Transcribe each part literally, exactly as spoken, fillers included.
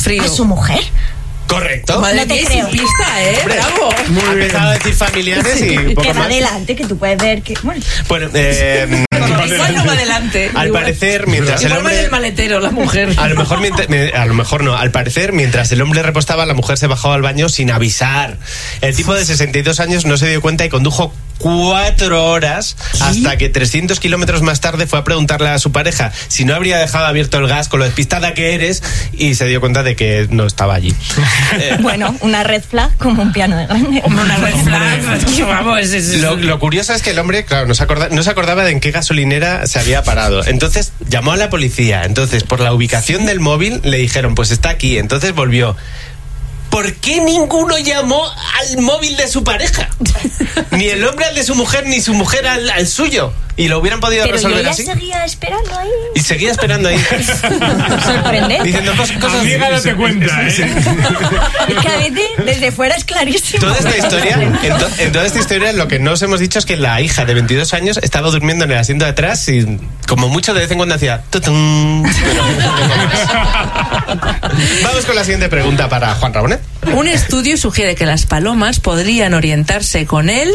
Frío. ¿A su mujer? Correcto. Madre No te mía, creo. simplista, ¿eh? Hombre, Bravo. ha empezado a decir familiares y Que poco va más. adelante, que tú puedes ver que... Bueno, Bueno, eh, Igual no va adelante. al Igual- parecer, mientras el Igual va en hombre... el maletero la mujer. A lo mejor mientras- me- a lo mejor no, al parecer mientras el hombre repostaba la mujer se bajó al baño sin avisar. El tipo de sesenta y dos años no se dio cuenta y condujo cuatro horas hasta que trescientos kilómetros más tarde fue a preguntarle a su pareja si no habría dejado abierto el gas con lo despistada que eres y se dio cuenta de que no estaba allí. Eh, bueno, una red flag como un piano de grande. Hombre, una red flag. Vamos, es, es- Lo, lo curioso es que el hombre, claro, no se, acorda- no se acordaba de en qué gasolinera se había parado. Entonces llamó a la policía. Entonces, por la ubicación del móvil, le dijeron, pues está aquí. Entonces volvió. ¿Por qué ninguno llamó al móvil de su pareja? Ni el hombre al de su mujer, ni su mujer al, al suyo. Y lo hubieran podido Pero yo resolver ya así. seguía esperando ahí. Y seguía esperando ahí. Sorprendente. Diciendo cos- cosas. Amiga, date cuenta, ¿eh? Es que a veces desde fuera es clarísimo. Toda esta historia, en, to- en toda esta historia lo que no os hemos dicho es que la hija de veintidós años estaba durmiendo en el asiento de atrás y como mucho de vez en cuando hacía tutun. Pero no más. Vamos con la siguiente pregunta para Juan Rabonet. Un estudio sugiere que las palomas podrían orientarse con el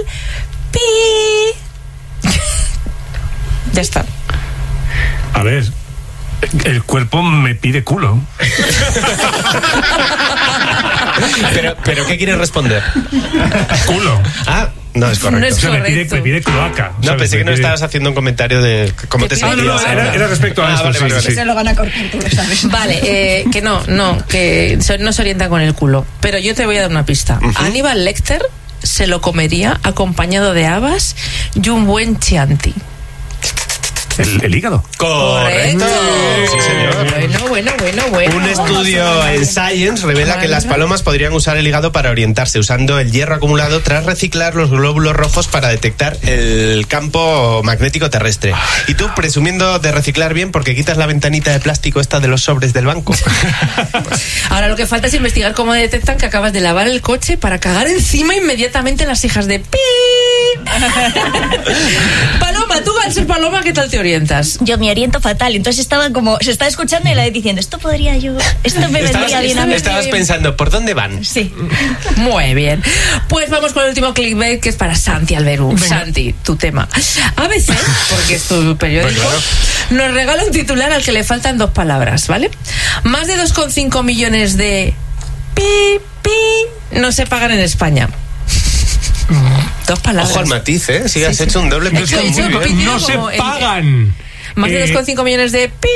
pi. Ya está. A ver, el cuerpo me pide culo. Pero, pero ¿qué quieres responder? Culo. Ah, no es correcto. No es O sea, me pide, correcto. me pide cloaca. No, ¿sabes? pensé Me que no pide- estabas haciendo un comentario de cómo te Que pide- Ah, no, no, sentías. era, era respecto a Ah, esto, vale, sí, vale, sí, vale. sí. Se lo van a cortar, tú lo sabes. Vale, eh, que no, no, que so- no se orienta con el culo. Pero yo te voy a dar una pista. Aníbal Lecter se lo comería acompañado de habas y un buen chianti. El, el hígado. Correcto. Sí, señor. Bueno, bueno, bueno, bueno. Un estudio en Science revela que las palomas podrían usar el hígado para orientarse usando el hierro acumulado tras reciclar los glóbulos rojos para detectar el campo magnético terrestre. Y tú presumiendo de reciclar bien porque quitas la ventanita de plástico esta de los sobres del banco. Ahora lo que falta es investigar cómo detectan que acabas de lavar el coche para cagar encima inmediatamente las hijas de pi. Paloma, tú al ser paloma, ¿qué tal te orientas? Yo me oriento fatal, entonces estaba como, se estaba escuchando y la diciendo, esto podría yo, esto me vendría Estabas, bien a mí. estabas pensando, ¿por dónde van? Sí. Muy bien. Pues vamos con el último clickbait, que es para Santi Alberú. Santi, tu tema. A B C, porque es tu periódico, nos regala un titular al que le faltan dos palabras, ¿vale? Más de dos coma cinco millones de pi, pi, no se pagan en España. Dos palabras. Ojo al matiz, ¿eh? Si has Sí, sí. hecho un doble He hecho- he hecho muy bien. copiado No se como el- pagan. Más de Eh, dos coma cinco millones de pi,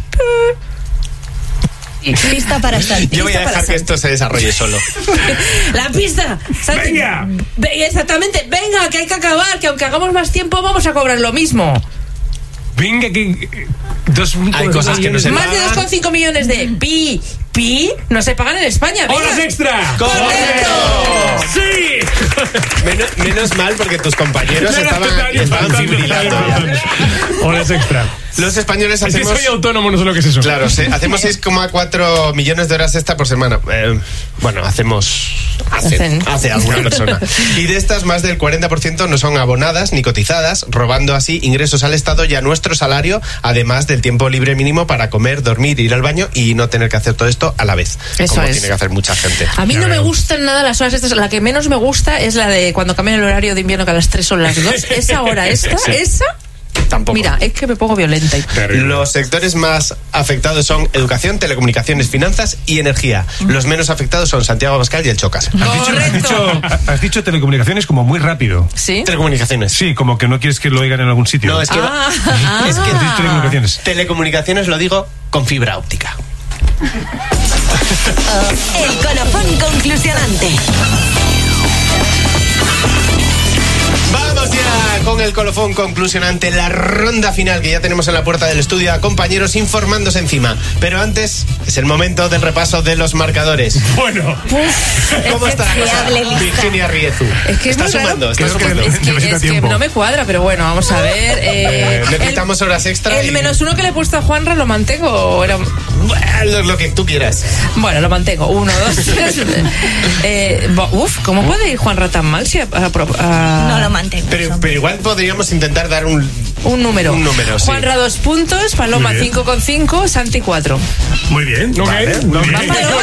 pi. Pista para Santi. Yo voy a Pista para dejar que Santi. esto se desarrolle solo. La pista. Santi. Venga. Ve- Exactamente. Venga, que hay que acabar, que aunque hagamos más tiempo vamos a cobrar lo mismo. Venga, que. eh, Dos, Hay cosas que no se Más de dos coma cinco millones de pi, pi, no se pagan en España. Venga. ¡Horas extra! ¡Correcto! ¡Sí! Menos, menos mal porque tus compañeros estaban, estaban fibrilando ya. Horas extra. Los españoles Es que hacemos... soy autónomo, no sé lo que es eso. Claro, sí, hacemos seis coma cuatro millones de horas extra por semana. Eh, bueno, hacemos... Hace, Hacen. hace alguna persona. Y de estas, más del cuarenta por ciento no son abonadas ni cotizadas, robando así ingresos al Estado y a nuestro salario, además del tiempo libre mínimo para comer, dormir, ir al baño y no tener que hacer todo esto a la vez. Eso como es. tiene que hacer mucha gente. A mí Ya no me veo. gustan nada las horas estas. La que menos me gusta es la de cuando cambian el horario de invierno, que a las tres son las dos. Esa hora, esta, Sí. esa. Tampoco. Mira, es que me pongo violenta. y- Terrible. Los sectores más afectados son educación, telecomunicaciones, finanzas y energía. Los menos afectados son Santiago Abascal y el Chocas. Has dicho, has, Correcto. dicho, has dicho telecomunicaciones como muy rápido. ¿Sí? Telecomunicaciones. Sí, como que no quieres que lo oigan en algún sitio. No, es que... Ah, Es que Has dicho telecomunicaciones. telecomunicaciones lo digo con fibra óptica. El colofón conclusionante. Vamos ya con el colofón conclusionante, la ronda final que ya tenemos en la puerta del estudio a compañeros informándose encima. Pero antes es el momento del repaso de los marcadores. Bueno, ¿Cómo está la cosa? fiable lista. Virginia Riezu. Es que es está muy raro. sumando, está Creo que sumando. le- Es que, Necesita es que tiempo. no me cuadra, pero bueno, vamos a ver. Eh, Eh, necesitamos el- horas extra. El y- menos uno que le he puesto a Juanra, ¿lo mantengo o era...? Bueno, lo, lo que tú quieras. Bueno, lo mantengo. Uno, dos, tres. Eh, bo- uf, ¿cómo puede ir Juanra tan mal si a- a- a- No lo mantengo. Pero, eso. pero igual podríamos intentar dar un... un número? Un número, sí. Juanra dos puntos, Paloma Muy bien. cinco con cinco, Santi cuatro. muy bien. Vale, muy muy bien. bien.